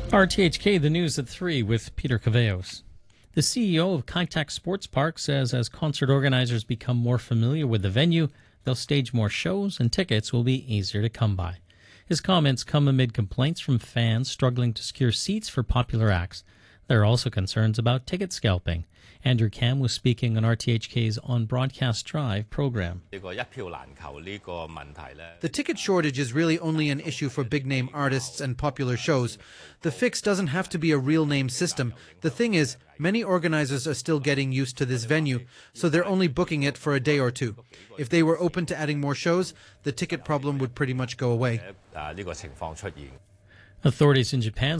RTHK, the news at 3 with Peter Caveos. The CEO of Kai-Tak Sports Park says as concert organizers become more familiar with the venue, they'll stage more shows and tickets will be easier to come by. His comments come amid complaints from fans struggling to secure seats for popular acts. There are also concerns about ticket scalping. Andrew Kam was speaking on RTHK's On Broadcast Drive program. The ticket shortage is really only an issue for big-name artists and popular shows. The fix doesn't have to be a real-name system. The thing is, many organizers are still getting used to this venue, so they're only booking it for a day or two. If they were open to adding more shows, the ticket problem would pretty much go away. Authorities in Japan